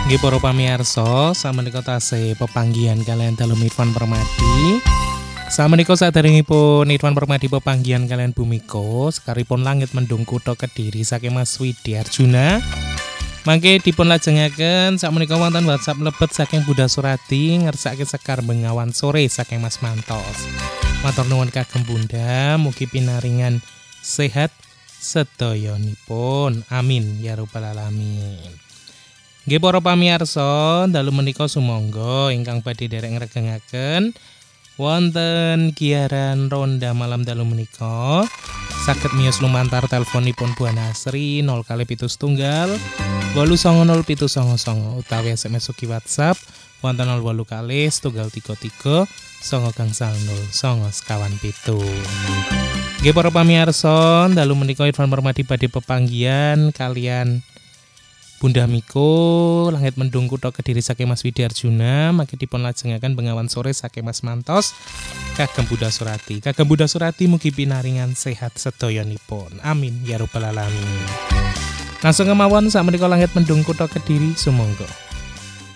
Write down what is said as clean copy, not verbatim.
Nggih para pamirsa, sameneika tasih pepanggihan kalian dalu Irfan Permadi. Sameneika saderengipun Irfan Permadi pepanggihan kalian Bumiko, sekaripun langit mendung kutha Kediri saking Mas Widi Arjuna. Mangke dipun lajengaken sakmenika wonten WhatsApp lebet saking Bunda Surati ngersake Sekar Bengawan sore saking Mas Mantos. Matur nuwun kagem Bunda, mugi pinaringan sehat sedayanipun. Amin ya rabbal alamin. Nggih para pamirsa, dalu menika sumangga ingkang badhe derek ngregengaken wonten giaran ronda malam dalu menika saged miyos lumantar teleponipun Bu Nasri 0 890 utawi SMS ugi WhatsApp wonten 08 133 9 Nggih para pamirsa, dalu menika Irfan Permadi badhe pepanggihan kalian Bunda Miko, langit mendung kutha Kediri saking Mas Widi Arjuna, mangke dipun lajengaken Bengawan sore saking Mas Mantos kagem Bunda Surati. Kagem Bunda Surati mugi pinaringan sehat sedayanipun. Amin ya rabbal alamin. Langsung kemawon sakmenika langit mendung kutha Kediri sumangga.